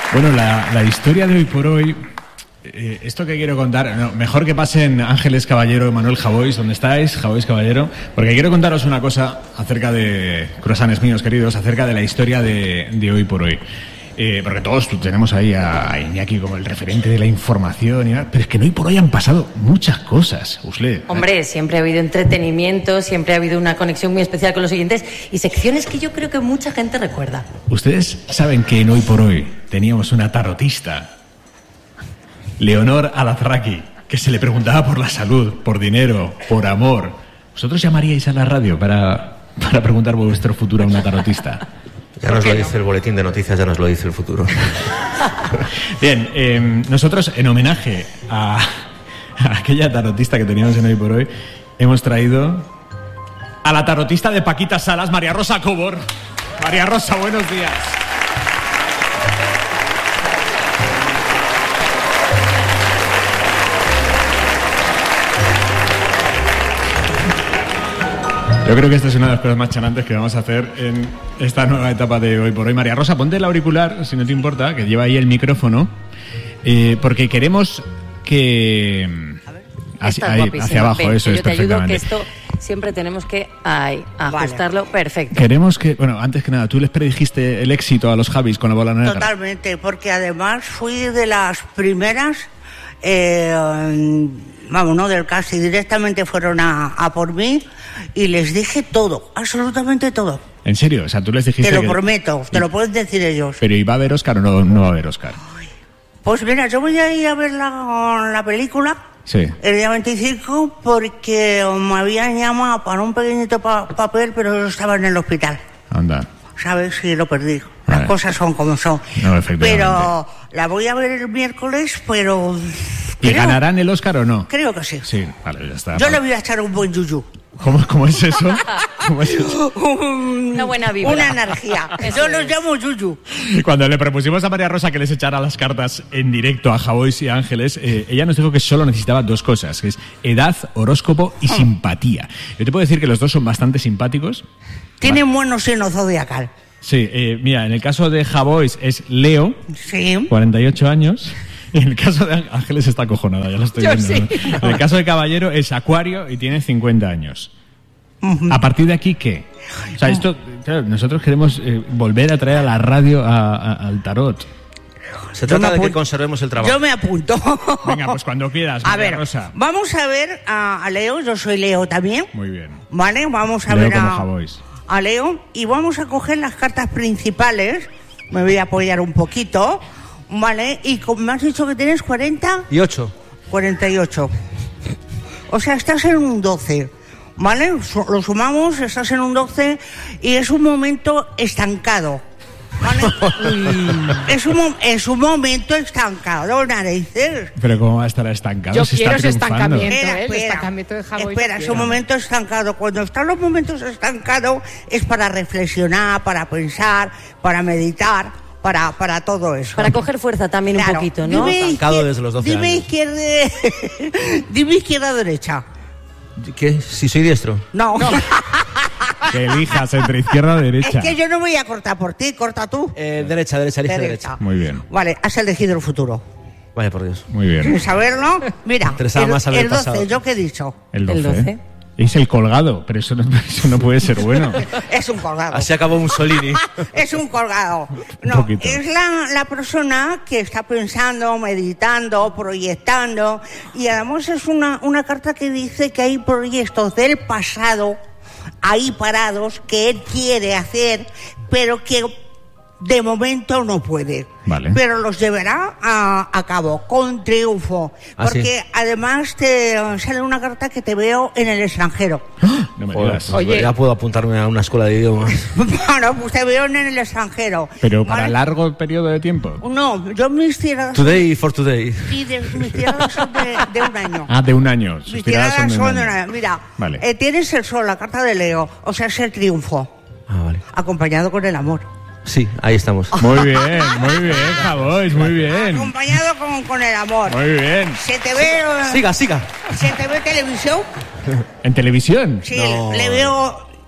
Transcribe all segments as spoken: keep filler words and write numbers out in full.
Bueno, la, la historia de hoy por hoy, eh, esto que quiero contar, no, mejor que pasen Ángeles Caballero y Manuel Javois, ¿dónde estáis? Javois Caballero, porque quiero contaros una cosa acerca de, croissants míos queridos, acerca de la historia de, de hoy por hoy. Eh, porque todos tenemos ahí a Iñaki como el referente de la información, y nada, pero es que en hoy por hoy han pasado muchas cosas, Usle. Hombre, siempre ha habido entretenimiento, siempre ha habido una conexión muy especial con los oyentes y secciones que yo creo que mucha gente recuerda. Ustedes saben que en hoy por hoy teníamos una tarotista, Leonor Alazraqui, que se le preguntaba por la salud, por dinero, por amor. ¿Vosotros llamaríais a la radio para, para preguntar por vuestro futuro a una tarotista? Ya nos lo dice el boletín de noticias, ya nos lo dice el futuro. Bien, eh, nosotros en homenaje a, a aquella tarotista que teníamos en Hoy por Hoy, hemos traído a la tarotista de Paquita Salas, María Rosa Cobor. María Rosa, buenos días. Yo creo que esta es una de las cosas más chanantes que vamos a hacer en esta nueva etapa de Hoy por Hoy. María Rosa, ponte el auricular, si no te importa, que lleva ahí el micrófono, eh, porque queremos que... Hacia, ahí, hacia abajo, Ven, eso es, yo te ayudo, perfectamente. que esto siempre tenemos que ay, ajustarlo vale. Perfecto. Queremos que... Bueno, antes que nada, tú les predijiste el éxito a los Javis con la bola negra. Totalmente, porque además fui de las primeras... Eh, vamos, no del casi, directamente fueron a, a por mí y les dije todo, absolutamente todo. ¿En serio? O sea, tú les dijiste... Te lo que... prometo, te lo pueden decir ellos. ¿Pero iba a haber Oscar o no, no va a haber Oscar? Pues mira, yo voy a ir a ver la, la película sí. el día veinticinco porque me habían llamado para un pequeñito pa- papel, pero yo estaba en el hospital. Anda. ¿Sabes? Sí, lo perdí. Las vale. cosas son como son. No, efectivamente. Pero la voy a ver el miércoles, pero... ¿Y creo, ganarán el Oscar o no? Creo que sí. Sí, vale, ya está. Yo le voy a echar un buen yuyu. ¿Cómo, cómo es eso? ¿Cómo es eso? un, una buena vibra. Una energía. Yo los llamo yuyu. Cuando le propusimos a María Rosa que les echara las cartas en directo a Javois y a Ángeles, eh, ella nos dijo que solo necesitaba dos cosas, que es edad, horóscopo y simpatía. Yo te puedo decir que los dos son bastante simpáticos. Tienen vale. buen signo zodiacal. Sí, eh, mira, en el caso de Javois es Leo, sí. cuarenta y ocho años. Y en el caso de Ángeles está acojonada, ya lo estoy Yo viendo. sí. ¿no? En el caso de Caballero es Acuario y tiene cincuenta años. Uh-huh. ¿A partir de aquí qué? O sea, esto, claro, nosotros queremos eh, volver a traer a la radio a, a, al tarot. Se trata de que conservemos el trabajo. Yo me apunto. Venga, pues cuando quieras, María a ver, Rosa. Vamos a ver a, a Leo, yo soy Leo también. Muy bien. Vale, vamos a Leo ver como a, Javois. a Leo y vamos a coger las cartas principales. Me voy a apoyar un poquito. Vale, y como me has dicho que tienes cuarenta... Y ocho. cuarenta y ocho. O sea, estás en un doce. ¿Vale? Lo sumamos, estás en un doce y es un momento estancado. ¿Vale? es, un, es un momento estancado, narices. Pero ¿cómo va a estar estancado? Yo Se quiero está ese triunfando. estancamiento, Espera, ¿eh? El espera, estancamiento de Javois. espera, es un momento estancado. Cuando están los momentos estancados es para reflexionar, para pensar, para meditar, para, para todo eso. Para coger fuerza también claro. un poquito, ¿no? Dime Estancado izquier- desde los doce dime años. Izquierda, dime izquierda derecha. ¿Qué? ¿Si soy diestro? No. no. Que elijas entre izquierda o derecha. Es que yo no voy a cortar por ti, corta tú. Eh, derecha, derecha, elige derecha. Muy bien. Vale, has elegido el futuro. Vaya por Dios. Muy bien. ¿Quieres saberlo? Mira, Interesaba el, más saber el el pasado. doce, ¿yo qué he dicho? El doce. El doce. Es el colgado, pero eso no, eso no puede ser bueno. Es un colgado. Así acabó Mussolini. Es un colgado. Un No, poquito. es la, la persona que está pensando, meditando, proyectando. Y además es una, una carta que dice que hay proyectos del pasado ahí parados que él quiere hacer, pero que de momento no puede. Vale. Pero los llevará a, a cabo con triunfo. ¿Ah, porque sí? además te sale una carta que te veo en el extranjero. No me Joder, digas. pues Oye. ya puedo apuntarme a una escuela de idiomas. Bueno, pues te veo en el extranjero. Pero para ¿Vale? largo periodo de tiempo. No, yo mis tiradas... Today for today. Sí, de, mis tiradas son de, de un año. Ah, de un año. Sus Mis tiradas tiradas son de un son de un año. año. Mira, Vale. eh, tienes el sol, la carta de Leo, o sea, es el triunfo, Ah, vale. acompañado con el amor. Sí, ahí estamos. Muy bien, muy bien, Javois, muy bien. Acompañado con, con el amor. Muy bien. ¿Se te ve, eh, Siga, siga. ¿se te ve televisión? ¿En televisión? Sí, No. le veo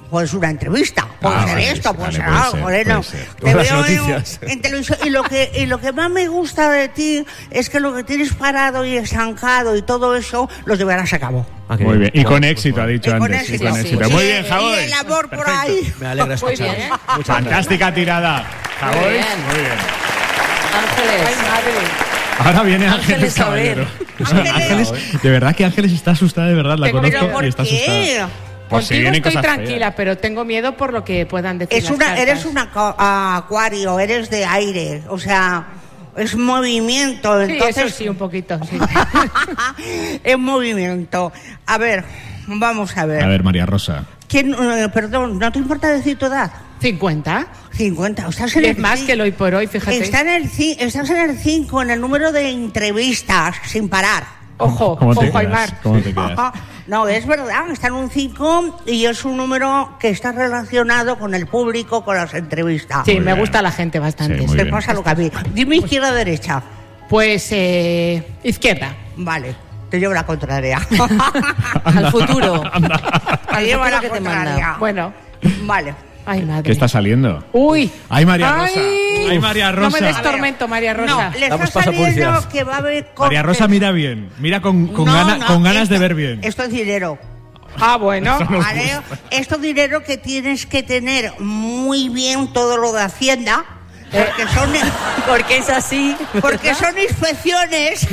Pues una entrevista, puede Ah, ser vale, esto, sí, puede vale, ser puede algo, ser, bueno, puede ser. te Unas veo en, noticias. en televisión y lo que y lo que más me gusta de ti es que lo que tienes parado y estancado y todo eso lo llevarás a cabo. Ah, qué Muy bien. Y Bueno, con pues éxito, bueno. ha dicho Y con antes. Y éxito, con sí. éxito. Sí. Muy Y- bien, Javoy. Y el amor por ahí. Me alegra Muy escuchar. bien. Muchas gracias. Fantástica tirada. Javoy. bien. Muy bien. Ángeles. Ahora viene Ángeles Ángeles, a ver. Caballero. Ángeles. Ángeles, de verdad que Ángeles está asustada, de verdad, la Tengo conozco ¿Pero por y está qué? asustada. Pues si Contigo vienen estoy cosas tranquila, feas. pero tengo miedo por lo que puedan decir Es las una, cartas. eres un acuario, eres de aire, o sea, es movimiento, Sí, entonces eso sí, un poquito, sí. es movimiento. A ver, vamos a ver. A ver, María Rosa. ¿Quién, eh, perdón, ¿no te importa decir tu edad? ¿cincuenta? cincuenta. Estás en Es el más ci- que lo hoy por hoy, fíjate. Está en el ci- estás en el cinco, en el número de entrevistas, sin parar. Ojo, ¿Cómo te ojo, quedas? Aymar. ¿Cómo te quedas? No, es verdad, está en un cinco y es un número que está relacionado con el público, con las entrevistas. Sí, Muy me bien. gusta la gente bastante. Sí, muy Te bien. pasa lo que a mí. Dime izquierda o derecha. Pues, eh, izquierda. Vale, te llevo la contraria. Al futuro. Te Al llevo futuro la que te contraria. manda. Bueno. Vale. Ay, madre. ¿Qué está saliendo? Uy. Ay, María Rosa. Ay. Ay, María No me Rosa. des tormento, María No, Rosa. le Damos está paso a saliendo publicidad. que va a haber... María Rosa, cócteles. mira bien. Mira con, con, No, gana- no, con ganas de esto- ver bien. Esto es dinero. Ah, bueno. ¿Vale? Esto es dinero que tienes que tener muy bien todo lo de Hacienda, porque son, Porque es así. porque son inspecciones.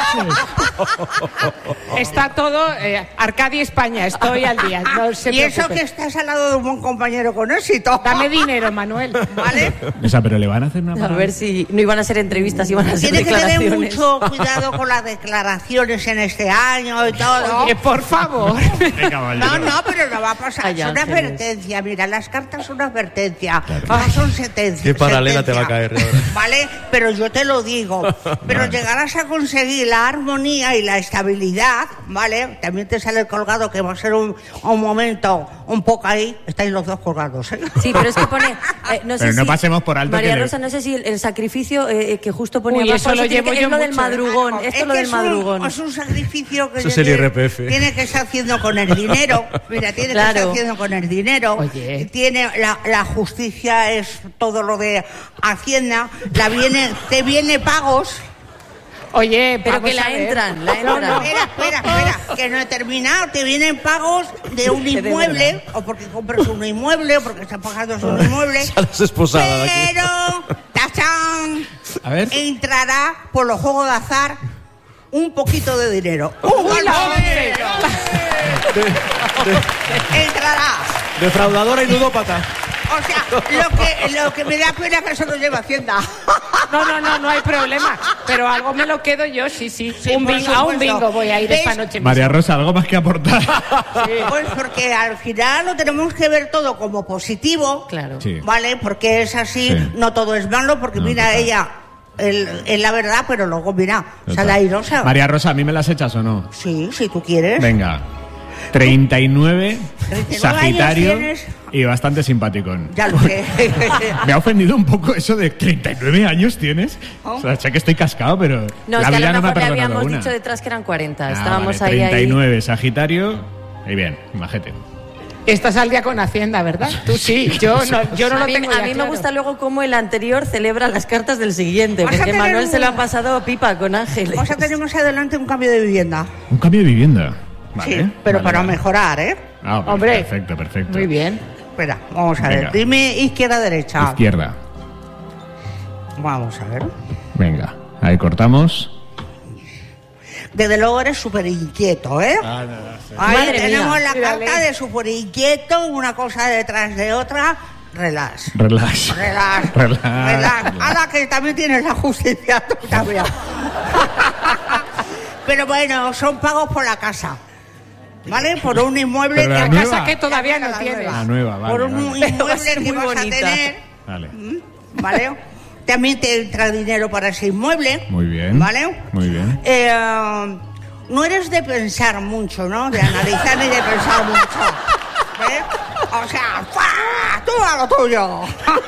Está todo, eh, Arcadia España, estoy al día. No se Y eso preocupe. que estás al lado de un buen compañero con éxito. Dame dinero, Manuel. ¿Vale? O sea, pero le van a hacer una A parada. ver si no iban a ser entrevistas, iban a ser Tienes que tener declaraciones. mucho cuidado con las declaraciones en este año y todo. Oye, por favor. Venga, caballero. No, no, pero no va a pasar. Ay, es una Ángeles. advertencia. Mira, las cartas son una advertencia. No son sentencias. Qué paralela te va a caer ahora. ¿Vale? Pero yo te lo digo. Pero llegarás a conseguir la armonía y la estabilidad, ¿vale? También te sale colgado que va a ser un, un momento un poco ahí. Estáis los dos colgados, ¿eh? Sí, pero es que pone. eh, no sé Pero no si- pasemos por alto María que le- Rosa, no sé si el, el sacrificio eh, eh, que justo ponía Uy, abajo, eso lo tiene llevo que- yo es lo del mucho, ¿eh? madrugón. Esto Es es lo que del es un- madrugón. es un sacrificio que Eso es tiene- el I R P F. tiene que estar haciendo con el dinero. Mira, tiene que Claro. estar haciendo con el dinero. Oye. Tiene la, la justicia es todo lo de Hacienda. La viene, te viene pagos. Oye, Pero vamos que la a ver. entran, la No, entran. no. Espera, espera, espera, que no he terminado. Te vienen pagos de un De inmueble, o porque compras un inmueble, o porque estás pagando un inmueble. Sales esposada de aquí. Pero, ¡tachán! A ver. Entrará por los juegos de azar un poquito de dinero. ¡Un Uy, la montón! once. Entrará. Defraudadora y ludópata. O sea, lo que, lo que me da pena es que eso lo lleva Hacienda. No, no, no, no hay problema. Pero algo me lo quedo yo, sí, sí. Sí, un por bingo, a un supuesto. bingo voy a ir ¿Ves? esta noche. María Rosa, ¿algo más que aportar? Pues porque al final lo tenemos que ver todo como positivo. Claro. Sí. ¿Vale? Porque es así, Sí. no todo es malo, porque No, mira, total. ella el- es la verdad, pero luego mira, Total. sale airosa. María Rosa, ¿a mí me las echas o no? Sí, si tú quieres. Venga. treinta y nueve, treinta y nueve Sagitario años tienes. y bastante simpaticón. Ya lo sé. Me ha ofendido un poco eso de treinta y nueve años tienes. Oh. O sea, sé que estoy cascado, pero No, la es que a vida lo no me ha mejor le perdonado habíamos una. dicho detrás que eran cuarenta. Ah, Estábamos vale, ahí, treinta y ahí. nueve, Sagitario. Y bien, majete. Estás al día con Hacienda, ¿verdad? Tú sí, yo no, yo no a lo mí, tengo a ya mí me claro. gusta luego cómo el anterior celebra las cartas del siguiente, Vas a porque tener Manuel un- se lo ha pasado pipa con Ángeles. O sea, tenemos adelante un cambio de vivienda. Un cambio de vivienda. Vale, Sí, pero vale, para vale. mejorar, ¿eh? Ah, pues Hombre. perfecto, perfecto. Muy bien. Espera, vamos a Venga. ver. Dime izquierda, derecha. Izquierda. Vamos a ver. Venga, ahí cortamos. Desde luego eres súper inquieto, ¿eh? Ah, no, no, sí. Ahí Madre tenemos mía. la Mírale. carta de súper inquieto, una cosa detrás de otra. Relax. Relax. Relax. Relax. Relax. A la que también tienes la justicia tú también. Pero bueno, son pagos por la casa. ¿Vale? Por un inmueble Pero que la La nueva. casa que todavía no La tienes. nueva. La nueva, vale. Por un vale. Va a inmueble ser que muy vas a bonita. tener. Vale. ¿Vale? También te entra dinero para ese inmueble. Muy bien. ¿Vale? Muy bien. Eh, no eres de pensar mucho, ¿no? De analizar ni de pensar mucho. ¿Eh? O sea, ¡fua! Tú a lo tuyo.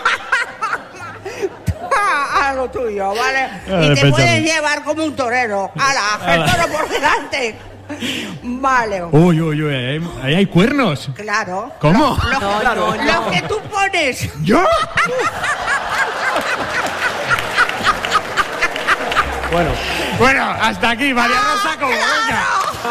Tú a a lo tuyo, ¿vale? Ah, de Y te pensar puedes mucho. llevar como un torero. ¡Hala! El toro por delante. Vale. Uy, uy, uy, ahí, ahí hay cuernos. Claro. ¿Cómo? Lo, No, claro, no, lo no. que tú pones. ¿Yo? Bueno. Bueno, hasta aquí, María Rosa, como venga.